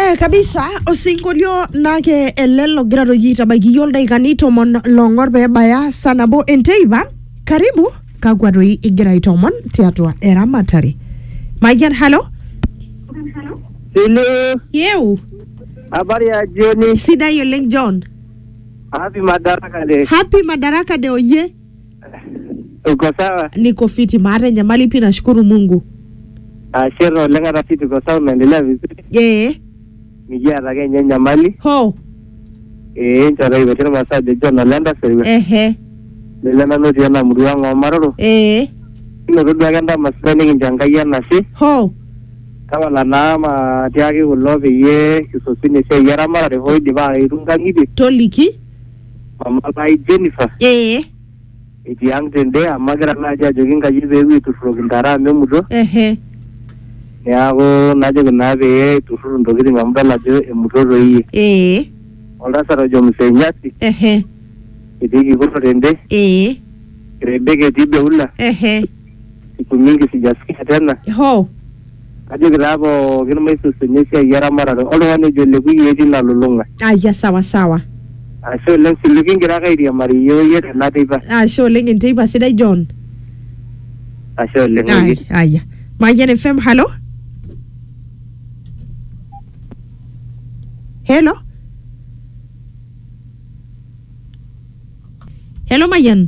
Kabisa osinkolio nake elelo grado yita bagiyol daikani tomon longor bebaya sanabo enteiba karibu kagwadoi igira itomon tiatua eramatari Mayan hello Hello. Yeu Habari ya jioni. Sida yoleng John. Happy Madaraka Day. Happy Madaraka Day oye. Uko sawa? Niko fiti mara nyamali pia nashukuru Mungu. Shero lenga rafiki uko sawa unaendelea vizuri? Nijia rage nyamali. Ho. Nchara hiyo tena masaje John Alenda seriwe. Nilena noti yana mruwangu wa maroro. Ino rudu agenda masreni kinjangaya nasi. Ho. Kama la nama tiagi ulobe ye kisosini se yara mara hoi diva irunga ngibi. Toliki. Mama lai Jennifer. Iti yang tende amagira naja joginga yibe witu frogindara memudo. Yago naja gunabe tufuru ndogiri ngambala jo emutoro yi. Ola sara jo msenyati. Iti golo tende. Rebeke tibe ula. Siku mingi sijasikia tena. Ho. Aje grabo gino maisu senyesha yara mara olo wane jo legu yedi na lulunga. Aya sawa sawa. So leng silukin gira kai dia mari yo yede na tiba. Sho leng enteiba sida John. So leng. Aya. Mayan FM hello. Hello. Hello Mayan.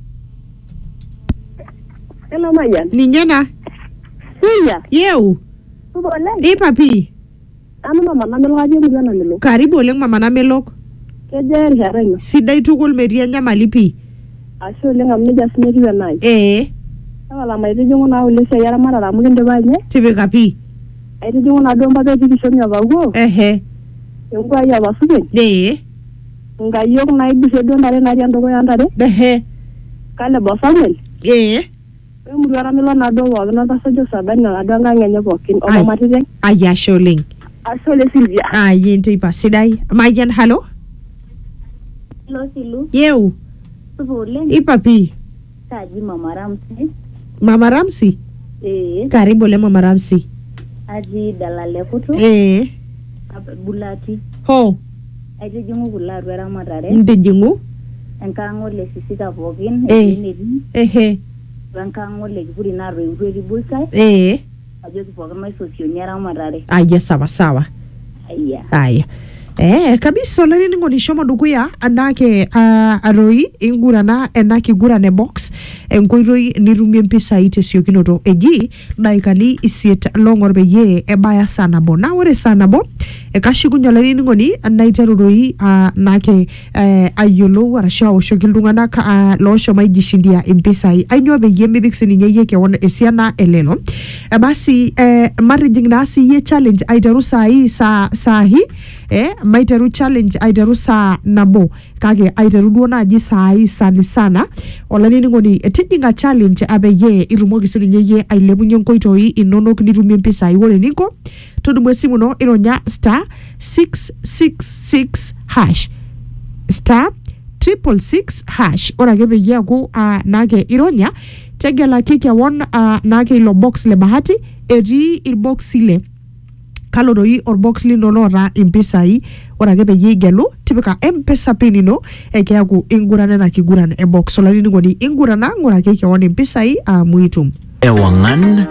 Hello Mayan. Ninyana. Iya. Yeu. Boleh. Papi. Anu mama namelo aje mwana namelo. Karibu oleng mama namelok. Kejer haranya. Sidai tukul media nyamali pi. Asho oleng amne jasne kiwa nai. Wala maite jongo na ulese yara mara la mugende banye. Tibeka pi. Aite jongo na domba be tikishonya bago. Ngo aya basuke. Nga yok na ibise do ndare na riando ko yandare. Kale bosamel. Muru ara melo na do wa na tasajo sabani na do nga ngenye bokin o matire. Aya sholing. Asole Silvia. Yente pasidai. Mayan hello. Hello Silu. Yeu. Boleh. Papi. Kaji Mama Ramsi. Mama Ramsi. Karibu le Mama Ramsi. Aji dalale kutu. Bulati. Ho. Aji jungu bular vera madare. Nde jungu. Enkango le sisika bogin. Enkango le kiburi na rweri bulsai. Ajo kipoga mai sosionyara madare. Aya sawa sawa. Aya. Kabisa lani ningo ni shoma dukuya anake aroi ingura na enaki gura ne box enkoiroi nirumie mpisa ite siokinoto eji daikani isiet longor beye ebaya sana bo na ore sana bo kashikunyo lani ningo ni anaiteruroi nake ayolo warasha oshokildungana ka lo shoma ijishindia mpisa ainyo beye mbibiksi nye ke won esiana elelo basi marijing nasi ye challenge aiteru sahi maiteru challenge aiteru saa nabo kage aiteru duo naji saai sana olani ningoni etijinga challenge abeye irumogi sininye ye ailemunye nkoitoi inonok nirumie mpisai wole ninko tudumwe simu no ironya *666# *666# ora gebe yago nage ironya tegela kike won nage ilo box le bahati eri il box ile kaloroi or box li nonora impisai ora gebe yigelu tibika mpesa pinino ekeagu ingurana na kigurana box solani ngoni ingurana ngora keke won impisai muitum Ewangan